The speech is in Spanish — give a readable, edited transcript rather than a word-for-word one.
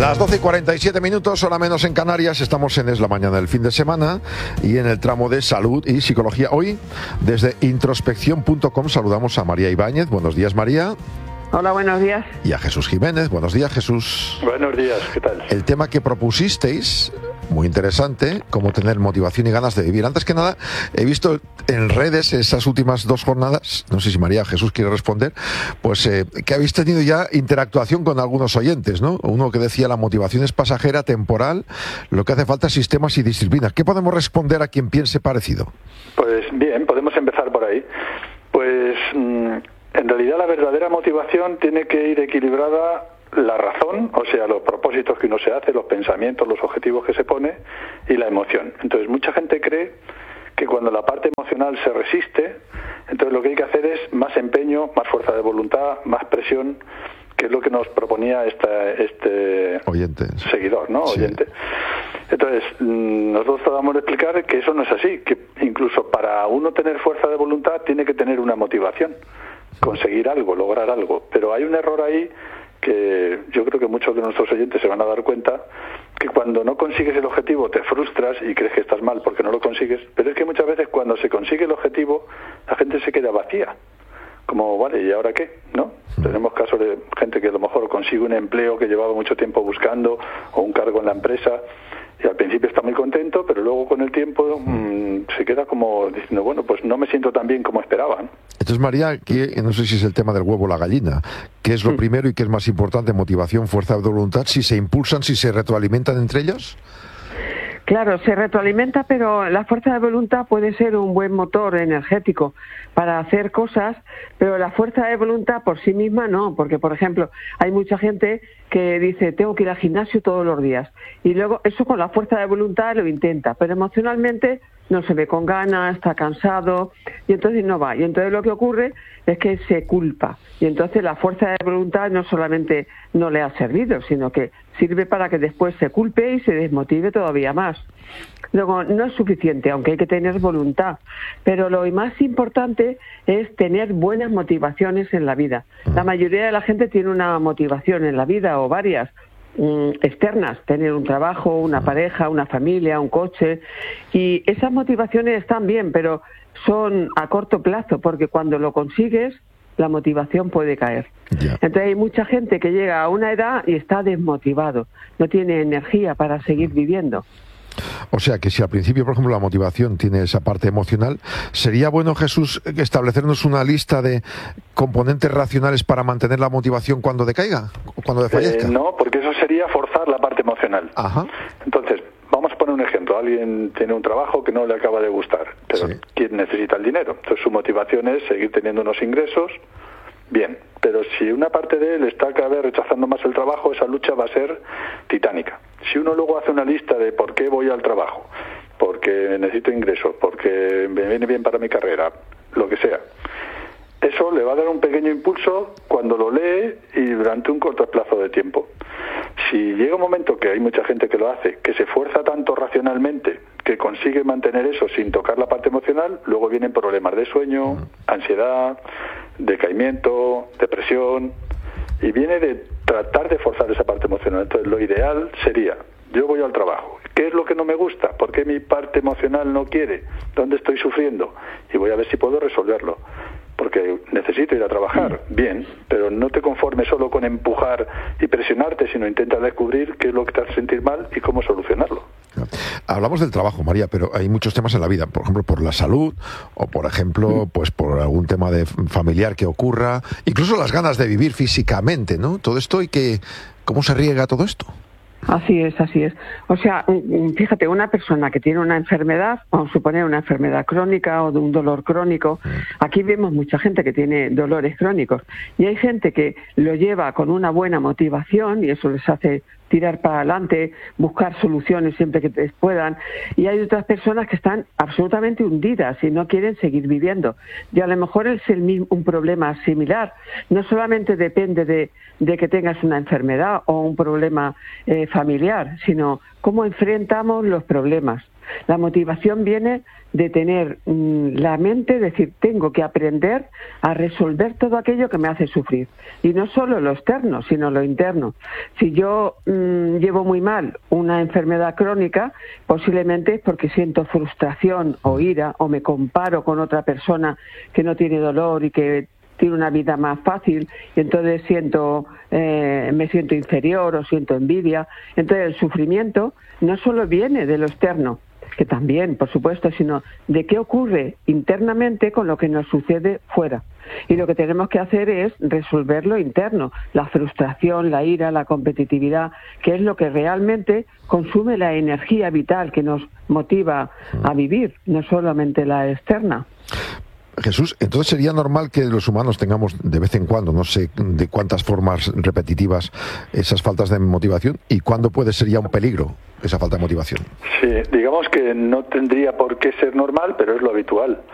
Las 12:47, hora menos en Canarias. Estamos en Es la Mañana del fin de semana y en el tramo de salud y psicología. Hoy, desde introspección.com, saludamos a María Ibáñez. Buenos días, María. Hola, buenos días. Y a Jesús Jiménez. Buenos días, Jesús. Buenos días, ¿qué tal? El tema que propusisteis, muy interesante, cómo tener motivación y ganas de vivir. Antes que nada, he visto en redes esas últimas 2 jornadas, no sé si María Jesús quiere responder, pues que habéis tenido ya interactuación con algunos oyentes, ¿no? Uno que decía la motivación es pasajera, temporal, lo que hace falta es sistemas y disciplinas. ¿Qué podemos responder a quien piense parecido? Pues bien, podemos empezar por ahí. Pues en realidad la verdadera motivación tiene que ir equilibrada la razón, o sea, los propósitos que uno se hace, los pensamientos, los objetivos que se pone y la emoción. Entonces, mucha gente cree que cuando la parte emocional se resiste, entonces lo que hay que hacer es más empeño, más fuerza de voluntad, más presión, que es lo que nos proponía este oyente, seguidor, ¿no? Sí. Oyente. Entonces, nosotros tratamos de explicar que eso no es así, que incluso para uno tener fuerza de voluntad tiene que tener una motivación, conseguir algo, lograr algo. Pero hay un error ahí que yo creo que muchos de nuestros oyentes se van a dar cuenta, que cuando no consigues el objetivo te frustras y crees que estás mal porque no lo consigues, pero es que muchas veces cuando se consigue el objetivo la gente se queda vacía, como vale, ¿y ahora qué? ¿No? Tenemos casos de gente que a lo mejor consigue un empleo que llevaba mucho tiempo buscando o un cargo en la empresa y al principio está muy contento, pero luego con el tiempo se queda como diciendo, bueno, pues no me siento tan bien como esperaba, ¿no? Entonces, María, que no sé si es el tema del huevo o la gallina, ¿qué es lo primero y qué es más importante? Motivación, fuerza de voluntad, si se impulsan, si se retroalimentan entre ellos. Claro, se retroalimenta, pero la fuerza de voluntad puede ser un buen motor energético para hacer cosas, pero la fuerza de voluntad por sí misma no, porque, por ejemplo, hay mucha gente que dice, tengo que ir al gimnasio todos los días, y luego eso con la fuerza de voluntad lo intenta, pero emocionalmente no se ve con ganas, está cansado, y entonces no va. Y entonces lo que ocurre es que se culpa, y entonces la fuerza de voluntad no solamente no le ha servido, sino que sirve para que después se culpe y se desmotive todavía más. Luego, no es suficiente, aunque hay que tener voluntad, pero lo más importante es tener buenas motivaciones en la vida. La mayoría de la gente tiene una motivación en la vida, o varias, externas, tener un trabajo, una pareja, una familia, un coche, y esas motivaciones están bien, pero son a corto plazo, porque cuando lo consigues, la motivación puede caer. Entonces hay mucha gente que llega a una edad y está desmotivado, no tiene energía para seguir viviendo. O sea que si al principio, por ejemplo, la motivación tiene esa parte emocional, ¿sería bueno, Jesús, establecernos una lista de componentes racionales para mantener la motivación cuando decaiga, cuando desfallezca? No, porque eso sería forzar la parte emocional. Ajá. Entonces, vamos a poner un ejemplo. Alguien tiene un trabajo que no le acaba de gustar, pero Sí. ¿quién necesita el dinero? Entonces su motivación es seguir teniendo unos ingresos. Bien, pero si una parte de él está cada vez rechazando más el trabajo, esa lucha va a ser titánica. Si uno luego hace una lista de por qué voy al trabajo, porque necesito ingresos, porque me viene bien para mi carrera, lo que sea, eso le va a dar un pequeño impulso cuando lo lee y durante un corto plazo de tiempo. Si llega un momento, que hay mucha gente que lo hace, que se esfuerza tanto racionalmente que consigue mantener eso sin tocar la parte emocional, luego vienen problemas de sueño, ansiedad, decaimiento, depresión, y viene de tratar de forzar esa parte emocional. Entonces lo ideal sería, yo voy al trabajo, ¿qué es lo que no me gusta? ¿Por qué mi parte emocional no quiere? ¿Dónde estoy sufriendo? Y voy a ver si puedo resolverlo. Porque necesito ir a trabajar, bien, pero no te conformes solo con empujar y presionarte, sino intenta descubrir qué es lo que te hace sentir mal y cómo solucionarlo. Hablamos del trabajo, María, pero hay muchos temas en la vida, por ejemplo, por la salud, o por ejemplo, pues por algún tema de familiar que ocurra, incluso las ganas de vivir físicamente, ¿no? Todo esto ¿cómo se riega todo esto? Así es, así es. O sea, fíjate, una persona que tiene una enfermedad, vamos a suponer una enfermedad crónica o de un dolor crónico, aquí vemos mucha gente que tiene dolores crónicos y hay gente que lo lleva con una buena motivación y eso les hace tirar para adelante, buscar soluciones siempre que puedan, y hay otras personas que están absolutamente hundidas y no quieren seguir viviendo. Y a lo mejor es un problema similar. No solamente depende de que tengas una enfermedad o un problema familiar, sino cómo enfrentamos los problemas. La motivación viene de tener la mente, decir, tengo que aprender a resolver todo aquello que me hace sufrir. Y no solo lo externo, sino lo interno. Si yo llevo muy mal una enfermedad crónica, posiblemente es porque siento frustración o ira, o me comparo con otra persona que no tiene dolor y que tiene una vida más fácil, y entonces me siento inferior o siento envidia. Entonces el sufrimiento no solo viene de lo externo, que también, por supuesto, sino de qué ocurre internamente con lo que nos sucede fuera. Y lo que tenemos que hacer es resolver lo interno, la frustración, la ira, la competitividad, que es lo que realmente consume la energía vital que nos motiva a vivir, no solamente la externa. Jesús, entonces sería normal que los humanos tengamos de vez en cuando, no sé de cuántas formas repetitivas, esas faltas de motivación, y cuándo puede ser ya un peligro esa falta de motivación. Sí, digamos que no tendría por qué ser normal, pero es lo habitual.